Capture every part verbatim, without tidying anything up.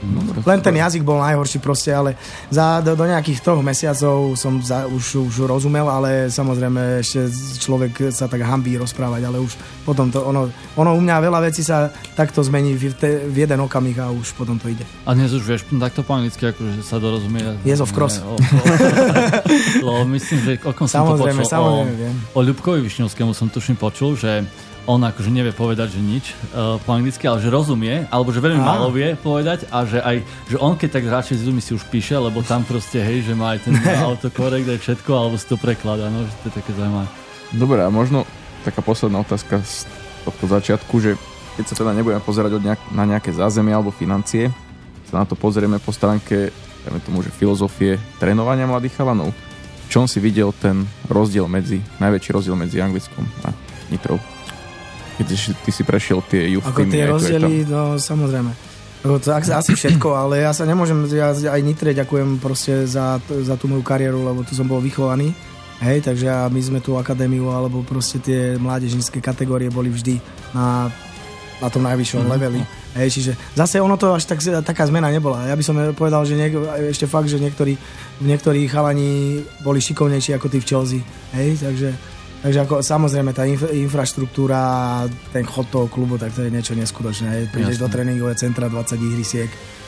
No, len ten jazyk bol najhorší proste, ale za, do, do nejakých troch mesiacov som za, už, už rozumel, ale samozrejme ešte človek sa tak hanbí rozprávať, ale už potom to, ono, ono u mňa veľa vecí sa takto zmení v, te, v jeden okamih a už potom to ide. A dnes už vieš takto po anglicky, akože sa dorozumie? Yes of course. O, o, o, myslím, že o kom som samozrejme, to počul. Samozrejme, viem. O, o Ľubkovi Višňovskému som tuším počul, že on akože nevie povedať, že nič uh, po anglicky, ale že rozumie, alebo že veľmi Aha. málo vie povedať a že aj, že on keď tak radšej z Dumy si už píše, lebo tam proste, hej, že má aj ten autokorekt, aj všetko, alebo si to prekladá, no, že to je také zaujímavé. Dobre, a možno taká posledná otázka z tohto začiatku, že keď sa teda nebudeme pozerať od nejak, na nejaké zázemie alebo financie, sa na to pozrieme po stránke, dajme tomu, že filozofie trénovania mladých chalanov. V čom si videl ten rozdiel medzi, najväčší rozdiel medzi Anglickom a Nitrou? Keď ty si prešiel tie youth ako týmy. Tie rozdiely, no samozrejme. To asi všetko, ale ja sa nemôžem, ja aj Nitre ďakujem proste za, za tú moju kariéru, lebo tu som bol vychovaný. Hej, takže my sme tú akadémiu, alebo proste tie mládežnícke kategórie boli vždy na, na tom najvyššom mm-hmm. leveli. Hej, čiže zase ono to až tak, taká zmena nebola. Ja by som povedal, že niek- ešte fakt, že niektorí, niektorí chalani boli šikovnejší ako tí v Chelsea. Hej, takže Takže ako, samozrejme tá inf- infraštruktúra a ten chod toho klubu, tak to je niečo neskutočné. Prídeš do tréningového centra, dvadsať ihrisiek.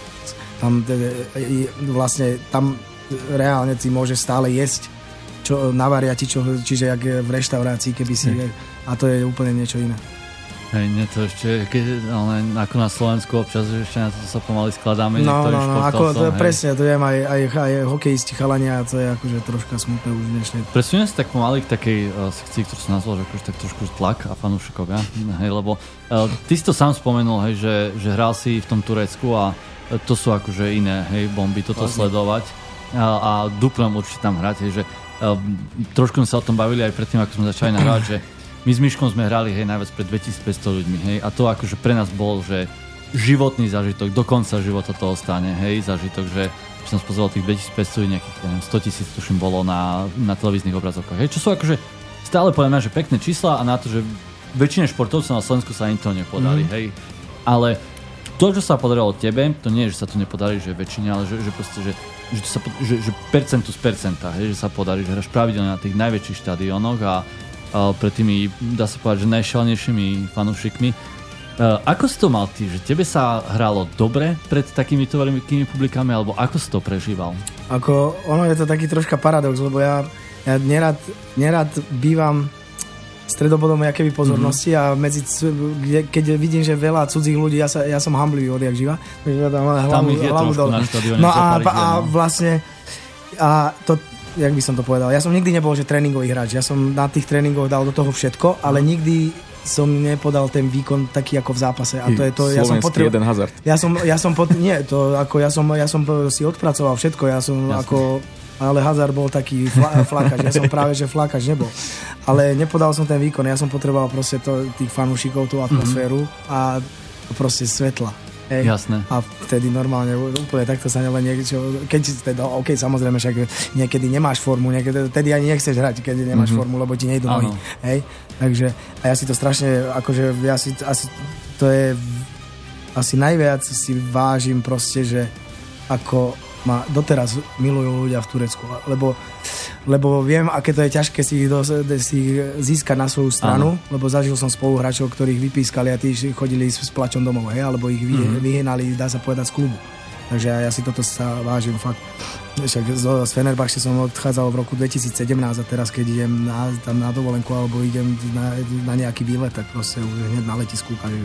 Tam vlastne tam reálne si môžeš stále jesť, čo navaria ti, čo, čiže jak v reštaurácii, keby si... Hmm. A to je úplne niečo iné. Hej, nie to ešte, keď, ale ako na Slovensku občas ešte na to sa pomaly skladáme. No, no, no, ako to je presne, to je aj, aj, aj hokejisti chalania, to je akože troška smutné už dnešne. Presuniem sa tak pomaly k takej uh, sekcii, ktorú som nazval, že akože tak trošku tlak a fanúšikovia, hej, lebo uh, ty si to sám spomenul, hej, že, že hral si v tom Turecku a uh, to sú akože iné, hej, bomby, toto Vlastne. sledovať uh, a duplom určite tam hrať, hej, že uh, trošku sme sa o tom bavili aj predtým, ako sme začali nahrávať, že my s Myškom sme hrali, hej, najviac pred dvetisícpäťsto ľuďmi, hej, a to akože pre nás bol, že životný zážitok, do konca života to ostane, hej, zážitok, že som spozeral tých dvetisícpäťsto ľudí, nejakých, neviem, stotisíc tuším bolo na, na televíznych obrazovkách, hej, čo sú akože stále podľa mňa, že pekné čísla a na to, že väčšine športovcov na Slovensku sa im to nepodali, mm. hej, ale to, čo sa podarilo tebe, to nie je, že sa to nepodarí, že väčšine, ale že, že proste, že, že, to sa, že, že percentu z percenta, hej, že sa podarí, že hráš pravidelne na tých najväčších štadiónoch a pred tými, dá sa povedať, že najšalenejšími fanúšikmi. Uh, ako si to mal ty? Že tebe sa hralo dobre pred takýmito veľkými publikami, alebo ako si to prežíval? Ako, ono je to taký troška paradox, lebo ja, ja nerad, nerad bývam stredobodom jakéby pozornosti mm-hmm. a medzi, keď vidím, že veľa cudzích ľudí, ja, sa, ja som hamblivý odjak živa. Tam hlavu, ich je trošku dole. Na štadióne. No a, a vlastne a to jak by som to povedal, ja som nikdy nebol, že tréningový hráč, ja som na tých tréningoch dal do toho všetko, ale nikdy som nepodal ten výkon taký ako v zápase a to je to, ja som potreboval, jeden hazard. Ja som, ja som pot, nie, to ako ja som, ja som si odpracoval všetko, ja som Jasne. ako, ale hazard bol taký fla, flakač, ja som práve, že flakač nebol, ale nepodal som ten výkon, ja som potreboval proste to, tých fanúšikov, tú atmosféru mm-hmm. a proste svetla. Hej. Jasné. A vtedy normálne úplne takto sa len niečo, keď teda, ok, samozrejme, však niekedy nemáš formu, niekedy, tedy ani nechceš hrať, keď nemáš mm-hmm. formu, lebo ti nejdu nohy, hej, takže a ja si to strašne, akože ja si, asi, to je asi najviac si vážim proste, že ako ma doteraz milujú ľudia v Turecku, lebo lebo viem, aké to je ťažké si ich, do, si ich získať na svoju stranu, ano. Lebo zažil som spoluhráčov, ktorých vypískali a tí chodili s, s plačom domov, hej, alebo ich mm-hmm. vyhnali, dá sa povedať, z klubu. Takže ja, ja si toto sa vážim fakt. Však z, z Fenerbahče som odchádzal v roku dvetisícsedemnásť a teraz keď idem na, tam na dovolenku alebo idem na, na nejaký výlet, tak proste už hneď na letisku ukážem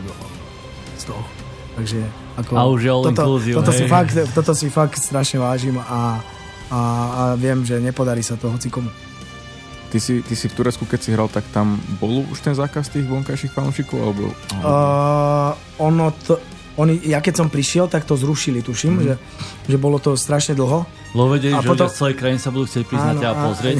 z toho. Takže ako, a už je all toto, inclusive, toto, si fakt, toto si fakt strašne vážim a A, a viem, že nepodarí sa to hocikomu. Ty si, ty si v Turecku, keď si hral, tak tam bol už ten zákaz tých vonkajších fanúšikov? Alebo... Uh, ono to, oni, ja keď som prišiel, tak to zrušili, tuším, mm. že, že bolo to strašne dlho. Lebo vedeli, že potom... ľudia z celej krajiny sa budú chcieť priznať a pozrieť.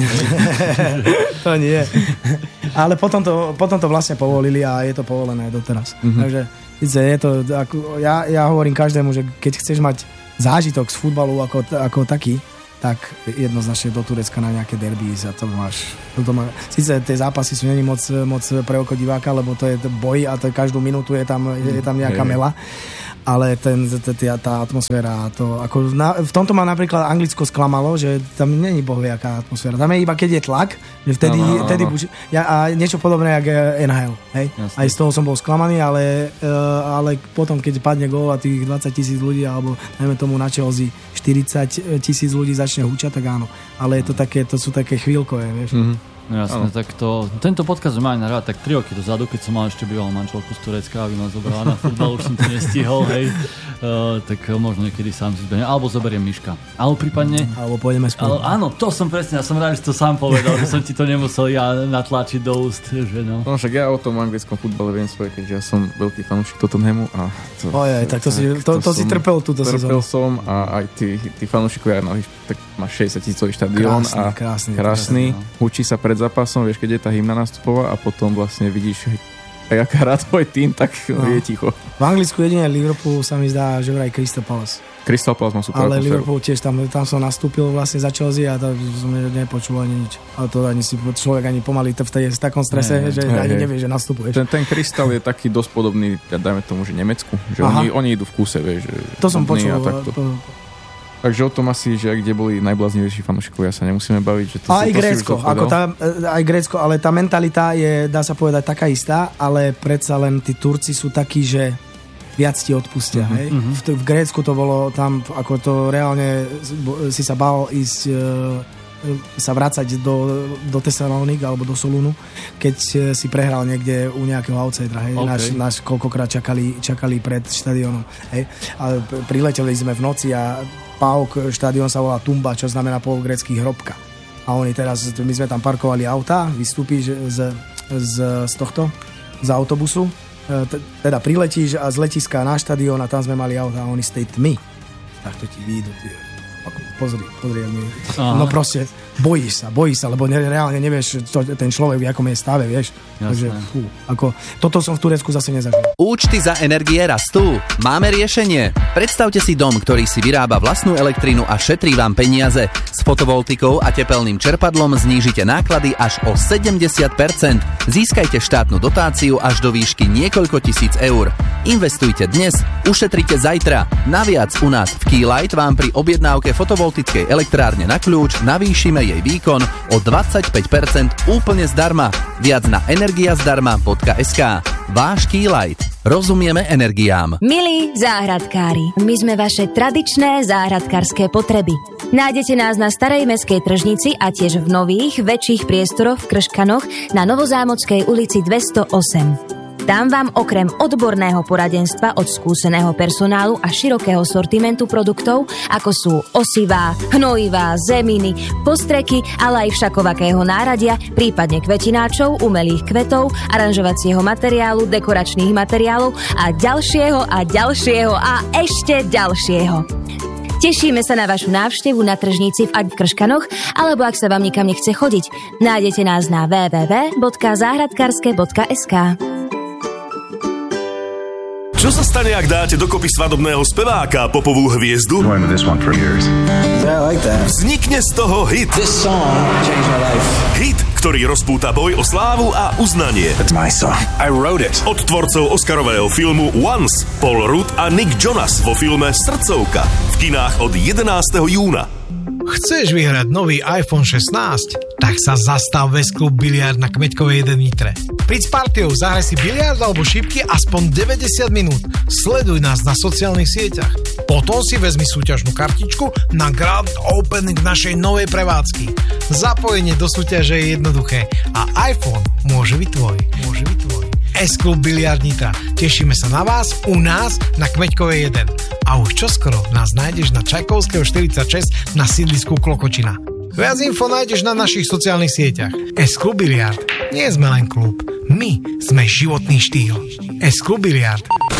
To nie. Ale potom to, potom to vlastne povolili a je to povolené doteraz. Mm-hmm. Takže je to, ako, ja, ja hovorím každému, že keď chceš mať zážitok z futbalu ako, ako taký, tak jednoznačne do Turecka na nejaké derby a to máš. To má, síce tie zápasy sú není moc, moc pre oko diváka, lebo to je boj a to každú minútu je tam, je tam nejaká mela. ale ten, tá, tá atmosféra, to, ako na, v tomto ma napríklad Anglicko sklamalo, že tam není bohviaká atmosféra. Tam je iba, keď je tlak, že vtedy, no, no, no, vtedy no. Ja, a niečo podobné, jak en há el. Hej? Aj z toho som bol sklamaný, ale, uh, ale potom, keď padne gól a tých dvadsať tisíc ľudí, alebo najmä tomu na Chelsea štyridsať tisíc ľudí začne hučať, tak áno. Ale je to, také, to sú také chvíľkové, vieš. Mm-hmm. No jasne, tak to, tento podcast sme mali nahrávať tak tri roky dozadu, keď som mal ešte bývalú manželku z Turecka, aby ma zobrala na futbal, už som to nestihol, hej. Uh, tak možno niekedy sám si zberiem, alebo zoberiem Miška. Alebo prípadne... Alebo pôjdeme spolu. Ale, áno, to som presne, ja som rád, že to sám povedal, že som ti to nemusel ja natlačiť do úst, že no. No však ja o tom anglickom futbale viem svoje, keďže ja som veľký fanúšik Tottenhamu a... To, Ojej, tak to, tak, si, to, to, to si trpel túto sezónu. Trpel som a aj tí, tí fanúšikovia, no, tak má šesťdesiat tisícový štadión a krásny, krásny, hučí sa pred zápasom, vieš, keď je tá hymna nastupová a potom vlastne vidíš, aj aká rád tvoj tým, tak no. je ticho. V Anglicku jedine Liverpool sa mi zdá, že vraj Crystal Palace. Crystal Palace má super ale atmosféru. Liverpool tiež tam, tam som nastúpil vlastne za Chelsea a tam som nepočul ani nič. Ale to ani si človek ani pomaly v tej takom strese, hey, že hey, ani hey. nevie, že nastupuješ. Ten, ten Crystal je taký dosť podobný, ja dajme tomu, že Nemecku. Že oni, oni idú v kúse, vieš. Že to som počul. Takže o tom asi, že kde boli najbláznivejší fanúšikovia, sa nemusíme baviť. Že to a aj Grécko, ako tá, aj Grécko, ale tá mentalita je, dá sa povedať, taká istá, ale predsa len tí Turci sú takí, že viac ti odpustia. Uh-huh, hej? Uh-huh. V, v Grécku to bolo tam, ako to reálne si sa bál ísť sa vrácať do, do Tesalónik alebo do Solúnu, keď si prehral niekde u nejakého outsidera. Hej? Okay. Náš, náš koľkokrát čakali, čakali pred štadiónom. Hej? A prileteli sme v noci a Pauk, štadión sa volá Tumba, čo znamená po grécky hrobka. A oni teraz, my sme tam parkovali auta, vystúpiš z, z, z tohto, z autobusu, teda priletíš a z letiska na štadión a tam sme mali auta a oni z tej tmy. Tak to ti výjdu, ty. Pozri, pozri. Aha. No proste, bojíš sa, bojíš sa, lebo reálne nevieš, čo ten človek v akom je stave, vieš. Takže, fú, ako, toto som v Turecku zase nezažil. Účty za energie rastú? Máme riešenie. Predstavte si dom, ktorý si vyrába vlastnú elektrínu a šetrí vám peniaze. S fotovoltikou a tepelným čerpadlom znížite náklady až o sedemdesiat percent. Získajte štátnu dotáciu až do výšky niekoľko tisíc eur. Investujte dnes, ušetrite zajtra. Naviac u nás v Keylight vám pri objednávke fotovoltickej elektrárne na kľúč navýšime jej výkon o dvadsaťpäť percent úplne zdarma. Viac na energiazdarma bodka es ká. Váš Keylight. Rozumieme energiám. Milí záhradkári, my sme vaše tradičné záhradkárske potreby. Nájdete nás na Starej mestskej tržnici a tiež v nových, väčších priestoroch v Krškanoch na Novozámockej ulici dvestoosem. Tam vám okrem odborného poradenstva od skúseného personálu a širokého sortimentu produktov, ako sú osivá, hnojivá, zeminy, postreky, ale aj všakovakého náradia, prípadne kvetináčov, umelých kvetov, aranžovacieho materiálu, dekoračných materiálov a ďalšieho a ďalšieho a ešte ďalšieho. Tešíme sa na vašu návštevu na tržnici v Ať v Krškanoch, alebo ak sa vám nikam nechce chodiť, nájdete nás na w w w bodka záhradkarske bodka es ká. Čo sa stane, ak dáte dokopy svadobného speváka a popovú hviezdu? Yeah, like Vznikne z toho hit. This song changed my life. Hit, ktorý rozpúta boj o slávu a uznanie. It's my song. I wrote it. Od tvorcov Oscarového filmu Once, Paul Rudd a Nick Jonas vo filme Srdcovka v kinách od jedenásteho júna. Chceš vyhrať nový iPhone šestnásť? Tak sa zastav v S-Klub Biliard na Kmeďkovej jeden Nitre. Príď s partiou, zahraj si biliard alebo šipky aspoň deväťdesiat minút. Sleduj nás na sociálnych sieťach. Potom si vezmi súťažnú kartičku na Grand Opening našej novej prevádzky. Zapojenie do súťaže je jednoduché a iPhone môže byť tvoj. Môže byť tvoj. S-Klub Biliard Nitra. Tešíme sa na vás u nás na Kmeďkovej jeden. A už čoskoro nás nájdeš na Čajkovského štyridsaťšesť na sídlisku Klokočina. Viac info nájdeš na našich sociálnych sieťach. S-Klub Biliard. Nie sme len klub. My sme životný štýl. S-Klub Biliard.